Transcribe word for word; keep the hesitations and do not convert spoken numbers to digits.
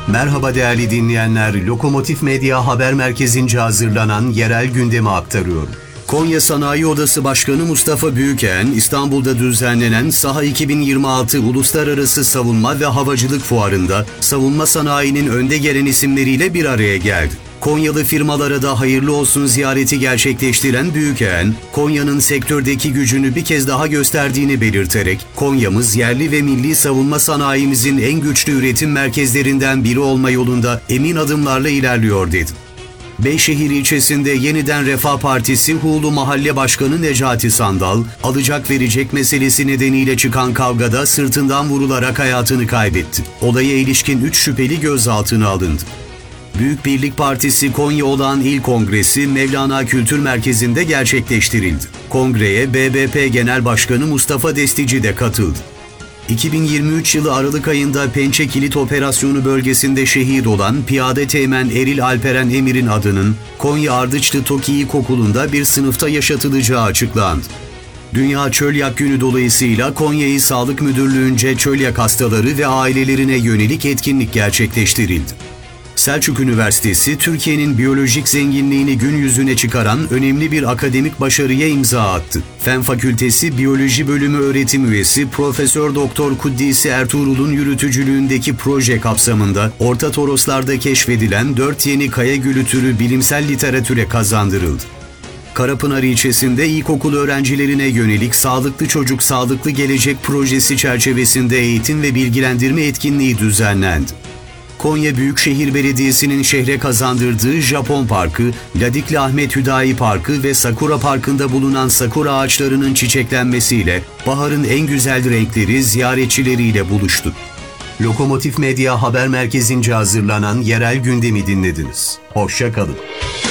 Merhaba değerli dinleyenler, Lokomotif Medya Haber Merkezi'nce hazırlanan yerel gündemi aktarıyorum. Konya Sanayi Odası Başkanı Mustafa Büyüken, İstanbul'da düzenlenen Saha iki bin yirmi altı Uluslararası Savunma ve Havacılık Fuarı'nda savunma sanayinin önde gelen isimleriyle bir araya geldi. Konyalı firmalara da hayırlı olsun ziyareti gerçekleştiren Büyüken, Konya'nın sektördeki gücünü bir kez daha gösterdiğini belirterek, Konya'mız yerli ve milli savunma sanayimizin en güçlü üretim merkezlerinden biri olma yolunda emin adımlarla ilerliyor dedi. Beyşehir ilçesinde Yeniden Refah Partisi Huğlu Mahalle Başkanı Necati Sandal, alacak verecek meselesi nedeniyle çıkan kavgada sırtından vurularak hayatını kaybetti. Olaya ilişkin üç şüpheli gözaltına alındı. Büyük Birlik Partisi Konya Olağan İl Kongresi Mevlana Kültür Merkezi'nde gerçekleştirildi. Kongreye B B P Genel Başkanı Mustafa Destici de katıldı. iki bin yirmi üç yılı Aralık ayında Pençe Kilit Operasyonu bölgesinde şehit olan Piyade Teğmen Eril Alperen Emir'in adının Konya Ardıçlı TOKİ İlkokulu'nda bir sınıfta yaşatılacağı açıklandı. Dünya Çölyak Günü dolayısıyla Konya İl Sağlık Müdürlüğü'nce çölyak hastaları ve ailelerine yönelik etkinlik gerçekleştirildi. Selçuk Üniversitesi, Türkiye'nin biyolojik zenginliğini gün yüzüne çıkaran önemli bir akademik başarıya imza attı. Fen Fakültesi Biyoloji Bölümü öğretim üyesi Profesör Doktor Kuddisi Ertuğrul'un yürütücülüğündeki proje kapsamında Orta Toroslar'da keşfedilen dört yeni kaya gülü türü bilimsel literatüre kazandırıldı. Karapınar ilçesinde ilkokul öğrencilerine yönelik Sağlıklı Çocuk Sağlıklı Gelecek projesi çerçevesinde eğitim ve bilgilendirme etkinliği düzenlendi. Konya Büyükşehir Belediyesi'nin şehre kazandırdığı Japon Parkı, Ladikli Ahmet Hüdayi Parkı ve Sakura Parkı'nda bulunan sakura ağaçlarının çiçeklenmesiyle baharın en güzel renkleri ziyaretçileriyle buluştu. Lokomotif Medya Haber Merkezi'nce hazırlanan yerel gündemi dinlediniz. Hoşça kalın.